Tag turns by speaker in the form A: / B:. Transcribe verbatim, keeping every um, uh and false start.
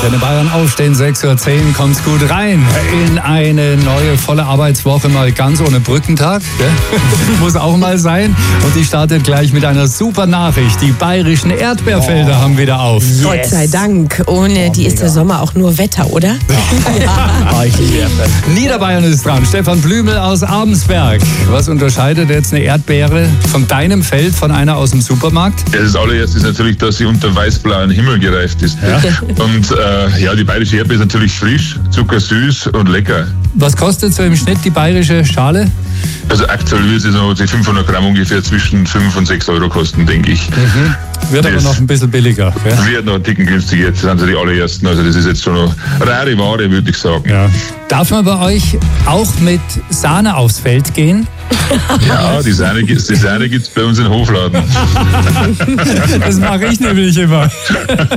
A: Antenne Bayern aufstehen, sechs Uhr zehn, kommt's gut rein in eine neue volle Arbeitswoche, mal ganz ohne Brückentag. Gell? Muss auch mal sein. Und die startet gleich mit einer super Nachricht. Die bayerischen Erdbeerfelder oh. haben wieder auf.
B: Yes. Gott sei Dank. Ohne oh, die ist der Sommer auch nur Wetter, oder? Ja.
A: Ja. Niederbayern ist dran. Stefan Blümel aus Abensberg. Was unterscheidet jetzt eine Erdbeere von deinem Feld von einer aus dem Supermarkt?
C: Ja, das allererste ist natürlich, dass sie unter weiß-blauen Himmel gereift ist. Ja. Und äh, ja, die bayerische Erdbeere ist natürlich frisch, zuckersüß und lecker.
A: Was kostet so im Schnitt die bayerische Schale?
C: Also aktuell wird sie so die fünfhundert Gramm ungefähr zwischen fünf und sechs Euro kosten, denke ich.
A: Mhm. Wird das aber noch ein bisschen billiger. Ja?
C: Wird noch ein Ticken günstiger, jetzt sind sie die allerersten. Also das ist jetzt schon noch rare Ware, würde ich sagen.
A: Ja. Darf man bei euch auch mit Sahne aufs Feld gehen?
C: Ja, die Sahne, die Sahne gibt es bei uns in Hofladen.
A: Das mache ich nämlich immer.